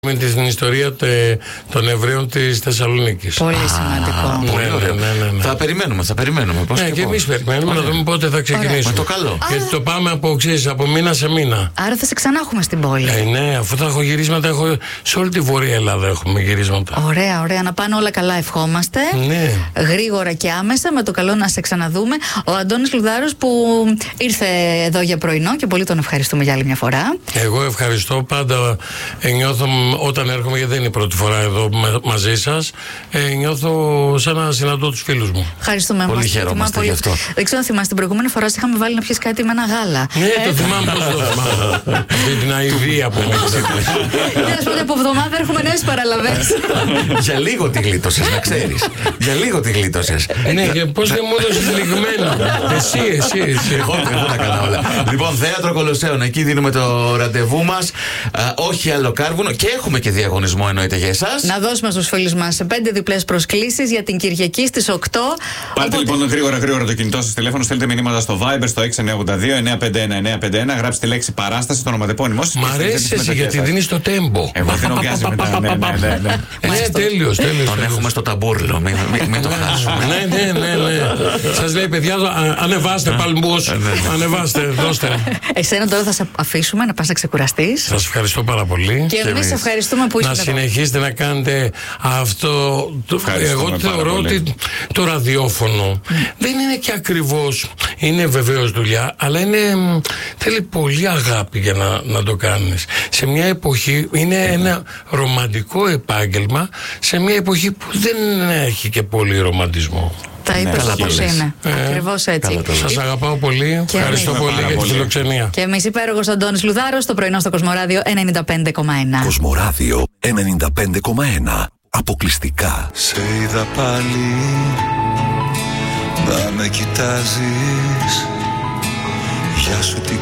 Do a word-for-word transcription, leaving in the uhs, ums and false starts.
Με την ιστορία τε, των Εβραίων της Θεσσαλονίκης. Πολύ σημαντικό. Ναι, ναι, ναι, ναι, ναι. Θα περιμένουμε, θα περιμένουμε. Πώς ναι, και, και εμείς περιμένουμε να δούμε πότε θα ξεκινήσουμε. Με το καλό. Γιατί το πάμε από, ξέρεις, από μήνα σε μήνα. Άρα θα σε ξανά έχουμε στην πόλη. Ε, ναι, αφού θα έχω γυρίσματα, έχω, σε όλη τη Βόρεια Ελλάδα έχουμε γυρίσματα. Ωραία, ωραία. Να πάνε όλα καλά, ευχόμαστε. Ναι. Γρήγορα και άμεσα, με το καλό να σε ξαναδούμε. Ο Αντώνης Λουδάρος που ήρθε εδώ για πρωινό και πολύ τον ευχαριστούμε για άλλη μια φορά. Εγώ ευχαριστώ. Πάντα ε, νιώθω όταν έρχομαι, γιατί δεν είναι η πρώτη φορά εδώ μαζί σας, ε, νιώθω σαν να συναντώ τους φίλους μου. Ευχαριστούμε. Πολύ χαιρόμαστε πολύ... γι' αυτό. Δεν ξέρω αν θυμάστε, την προηγούμενη φορά σε είχαμε βάλει να πιεις κάτι με ένα γάλα. Ναι, ε, το θυμάμαι, πώς το θυμάμαι. Αυτή την αηδία που με Και ας πούμε από εβδομάδα έχουμε νέες παραλαβές. Για λίγο τη γλίτωσες, να ξέρεις. Για λίγο τη γλίτωσες. Ναι, και πώς δεν μου έδωσες λιγμένο. Εσύ, εσύ, εσύ. Εγώ τα έκανα όλα. Λοιπόν, Θέατρο Κολοσσέων, εκεί δίνουμε το ραντεβού μας. Όχι άλλο κάρβουνο και έχουμε και διαγωνισμό εννοείται για εσάς. Να δώσουμε στους φίλους μας πέντε διπλές προσκλήσεις για την Κυριακή στις οκτώ. Πάρτε Οπότε... λοιπόν γρήγορα γρήγορα το κινητό σας τηλέφωνο, στέλνετε μηνύματα στο Viber στο έξι εννιά οκτώ δύο εννιά πέντε ένα εννιά πέντε ένα, γράψτε τη λέξη παράσταση, το ονοματεπώνυμό σας. Μ' αρέσει εσύ γιατί δίνεις το τέμπο. Εγώ δεν ογκάζει μετά. Ναι, ναι, ναι. Ναι, τέλειος, τέλειος. Τον έχουμε στο ταμπούρλο, μην το χάσουμε. Ναι, ναι, ναι, ναι. Σας λέει, παιδιά, ανεβάστε παλμούς, ανεβάστε, δώστε. Εσένα τώρα θα σε αφήσουμε να πας να ξεκουραστείς. Σας ευχαριστώ πάρα πολύ. Και εμείς ευχαριστούμε που ήσασταν εδώ. Να συνεχίσετε να κάνετε αυτό. Εγώ θεωρώ ότι το ραδιόφωνο δεν είναι και ακριβώς, είναι βεβαίως δουλειά, αλλά είναι, θέλει πολύ αγάπη για να, να το κάνεις. Σε μια εποχή είναι ένα ρομαντικό επάγγελμα, σε μια εποχή που δεν έχει και πολύ ρομαντισμό. Τα είπες ναι, όπως είναι. Ε, Ακριβώς έτσι. Σας αγαπάω πολύ. Και ευχαριστώ πολύ για τη φιλοξενία. Και εμείς υπέροχος Αντώνης Λουδάρος, το πρωινό στο Κοσμοράδιο ενενήντα πέντε κόμμα ένα. Κοσμοράδιο ενενήντα πέντε κόμμα ένα. Αποκλειστικά. Σε είδα πάλι να με κοιτάζεις. Γεια σου τι